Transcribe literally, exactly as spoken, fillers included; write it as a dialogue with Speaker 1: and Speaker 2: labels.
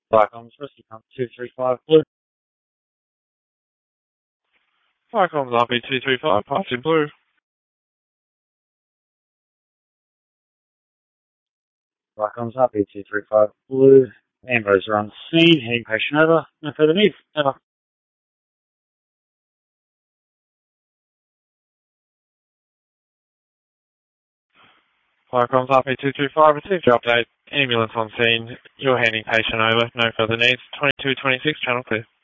Speaker 1: Viacom's Rescue Pump two three five Blue.
Speaker 2: Viacom's R P two three five, passing Blue.
Speaker 1: Viacom's R P two three five Blue. Ambos are on scene, heading patient over. No further needs. Over.
Speaker 2: Viacom's R P two three five, received your update. Ambulance on scene. You're handing patient over. No further needs. twenty-two twenty-six, channel clear.